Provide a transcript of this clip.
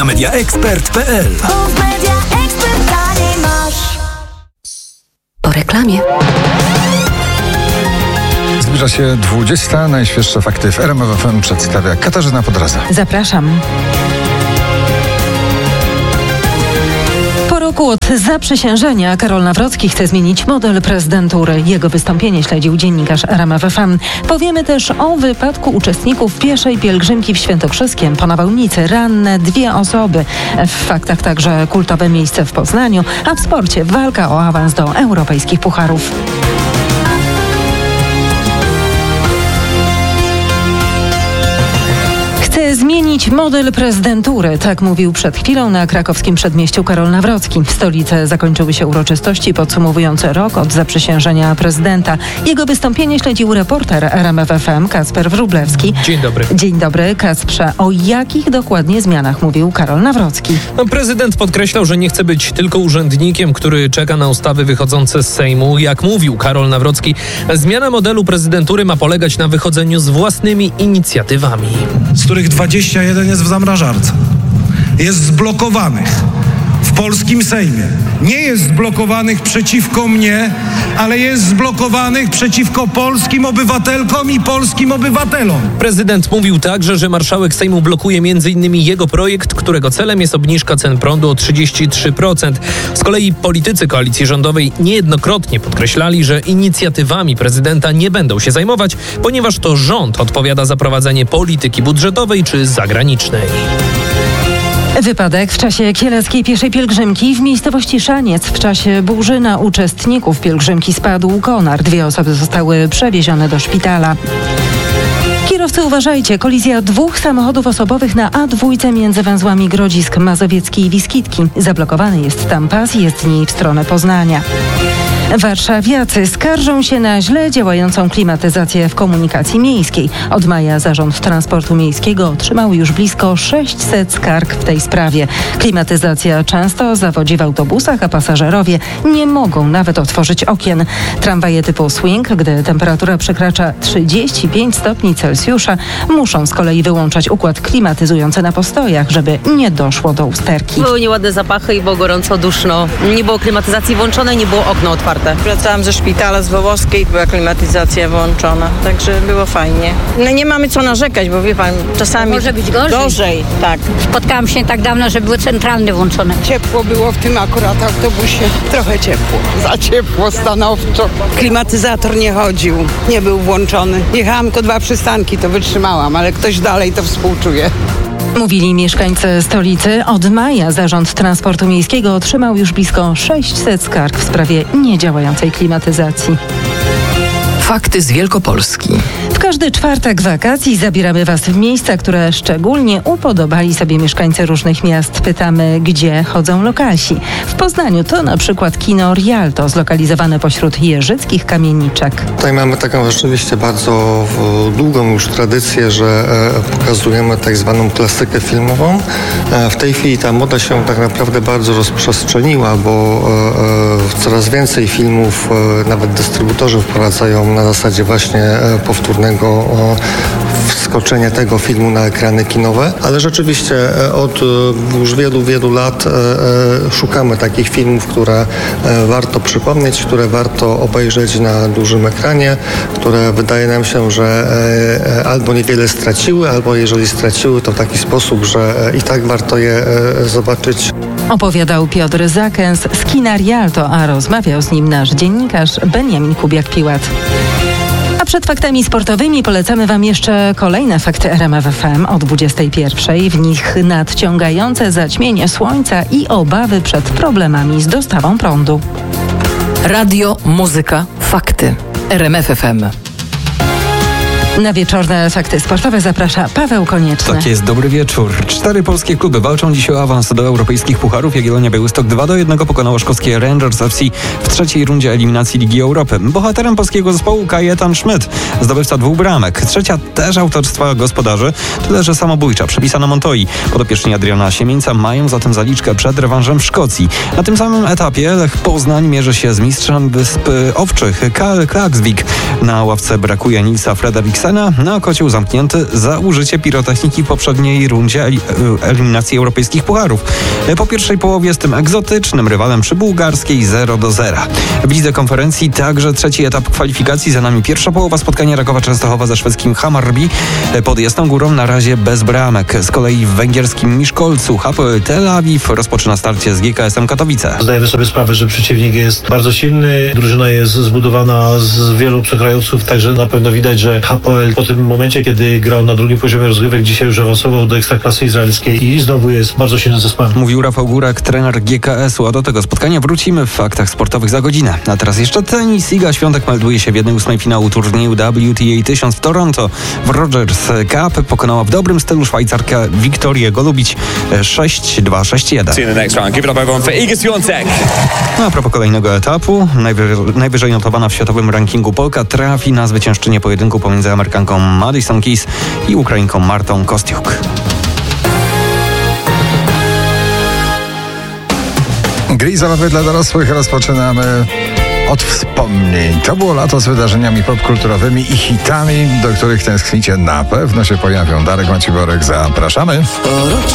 mediaexpert.pl. Po reklamie. Zbliża się 20. Najświeższe fakty w RMF FM przedstawia Katarzyna Podraza. Zapraszam. Po roku od zaprzysiężenia Karol Nawrocki chce zmienić model prezydentury. Jego wystąpienie śledził dziennikarz RMF FM. Powiemy też o wypadku uczestników pieszej pielgrzymki w Świętokrzyskiem po nawałnicy. Ranne 2 osoby. W faktach także kultowe miejsce w Poznaniu, a w sporcie walka o awans do europejskich pucharów. Chce zmienić model prezydentury, tak mówił przed chwilą na krakowskim przedmieściu Karol Nawrocki. W stolicy zakończyły się uroczystości podsumowujące rok od zaprzysiężenia prezydenta. Jego wystąpienie śledził reporter RMF FM Kacper Wróblewski. Dzień dobry. Dzień dobry, Kacprze. O jakich dokładnie zmianach mówił Karol Nawrocki? Prezydent podkreślał, że nie chce być tylko urzędnikiem, który czeka na ustawy wychodzące z Sejmu. Jak mówił Karol Nawrocki, zmiana modelu prezydentury ma polegać na wychodzeniu z własnymi inicjatywami. Z których 21 jest w zamrażarce. Jest zblokowanych w polskim Sejmie. Nie jest zblokowanych przeciwko mnie, ale jest zblokowanych przeciwko polskim obywatelkom i polskim obywatelom. Prezydent mówił także, że marszałek Sejmu blokuje m.in. jego projekt, którego celem jest obniżka cen prądu o 33%. Z kolei politycy koalicji rządowej niejednokrotnie podkreślali, że inicjatywami prezydenta nie będą się zajmować, ponieważ to rząd odpowiada za prowadzenie polityki budżetowej czy zagranicznej. Wypadek w czasie kieleckiej pieszej pielgrzymki w miejscowości Szaniec. W czasie burzy na uczestników pielgrzymki spadł konar. 2 osoby zostały przewiezione do szpitala. Kierowcy, uważajcie, kolizja 2 samochodów osobowych na A2 między węzłami Grodzisk Mazowiecki i Wiskitki. Zablokowany jest tam pas jezdni w stronę Poznania. Warszawiacy skarżą się na źle działającą klimatyzację w komunikacji miejskiej. Od maja Zarząd Transportu Miejskiego otrzymał już blisko 600 skarg w tej sprawie. Klimatyzacja często zawodzi w autobusach, a pasażerowie nie mogą nawet otworzyć okien. Tramwaje typu swing, gdy temperatura przekracza 35 stopni Celsjusza, muszą z kolei wyłączać układ klimatyzujący na postojach, żeby nie doszło do usterki. Były nieładne zapachy i było gorąco, duszno. Nie było klimatyzacji włączonej, nie było okno otwarte. Wracałam ze szpitala z Wołowskiej, była klimatyzacja włączona, także było fajnie. No nie mamy co narzekać, bo wie pan, czasami może być gorzej. Tak. Spotkałam się tak dawno, że były centralne włączone. Ciepło było w tym akurat autobusie, trochę ciepło, za ciepło stanowczo. Klimatyzator nie chodził, nie był włączony. Jechałam tylko 2 przystanki, to wytrzymałam, ale ktoś dalej to współczuje. Mówili mieszkańcy stolicy. Od maja Zarząd Transportu Miejskiego otrzymał już blisko 600 skarg w sprawie niedziałającej klimatyzacji. Fakty z Wielkopolski. W każdy czwartek wakacji zabieramy Was w miejsca, które szczególnie upodobali sobie mieszkańcy różnych miast. Pytamy, gdzie chodzą lokalsi. W Poznaniu to na przykład kino Rialto, zlokalizowane pośród jeżyckich kamieniczek. Tutaj mamy taką rzeczywiście bardzo długą już tradycję, że pokazujemy tak zwaną klasykę filmową. W tej chwili ta moda się tak naprawdę bardzo rozprzestrzeniła, bo coraz więcej filmów nawet dystrybutorzy wprowadzają na zasadzie właśnie powtórnego wskoczenia tego filmu na ekrany kinowe, ale rzeczywiście od już wielu lat szukamy takich filmów, które warto przypomnieć, które warto obejrzeć na dużym ekranie, które wydaje nam się, że albo niewiele straciły, albo jeżeli straciły, to w taki sposób, że i tak warto je zobaczyć. Opowiadał Piotr Zakęs z kina Rialto, a rozmawiał z nim nasz dziennikarz Beniamin Kubiak-Piłat. A przed faktami sportowymi polecamy Wam jeszcze kolejne fakty RMF FM o 21:00. W nich nadciągające zaćmienie słońca i obawy przed problemami z dostawą prądu. Radio, muzyka, fakty. RMF FM. Na wieczorne fakty sportowe zaprasza Paweł Konieczny. Tak jest, dobry wieczór. 4 polskie kluby walczą dziś o awans do europejskich pucharów. Jagiellonia Białystok 2-1 pokonała szkockie Rangers FC w 3. rundzie eliminacji Ligi Europy. Bohaterem polskiego zespołu Kajetan Schmidt, zdobywca 2 bramek. 3. też autorstwa gospodarzy, tyle że samobójcza, przepisana Montoi. Podopieczni Adriana Siemieńca mają zatem zaliczkę przed rewanżem w Szkocji. Na tym samym etapie Lech Poznań mierzy się z mistrzem Wysp Owczych KL Klaksvik. Na ławce brakuje Nilsa Frederiksa Sena, a kocioł zamknięty za użycie pirotechniki w poprzedniej rundzie eliminacji europejskich pucharów. Po pierwszej połowie z tym egzotycznym rywalem przy bułgarskiej 0-0. W lidze konferencji także trzeci etap kwalifikacji. Za nami pierwsza połowa spotkania Rakowa Częstochowa ze szwedzkim Hammarby pod Jasną Górą na razie bez bramek. Z kolei w węgierskim Miszkolcu Hapoel Tel Awiw rozpoczyna starcie z GKS-em Katowice. Zdajemy sobie sprawę, że przeciwnik jest bardzo silny. Drużyna jest zbudowana z wielu obcokrajowców, także na pewno widać, że Hapoel po tym momencie, kiedy grał na drugim poziomie rozgrywek, dzisiaj już awansował do ekstraklasy izraelskiej i znowu jest bardzo silnym zespołem. Mówił Rafał Górak, trener GKS-u, a do tego spotkania wrócimy w faktach sportowych za godzinę. A teraz jeszcze tenis. Iga Świątek melduje się w 1/8 finału turnieju WTA 1000 w Toronto. W Rogers Cup pokonała w dobrym stylu Szwajcarkę Wiktorię Golubić 6-2, 6-1. No a propos kolejnego etapu, najwyżej notowana w światowym rankingu Polka trafi na zwyciężczynię pojedynku pomiędzy Amerykanką Madison Keys i Ukrainką Martą Kostiuk. Gry i zabawy dla dorosłych rozpoczynamy od wspomnień. To było lato z wydarzeniami popkulturowymi i hitami, do których tęsknicie na pewno się pojawią. Darek Maciborek, zapraszamy.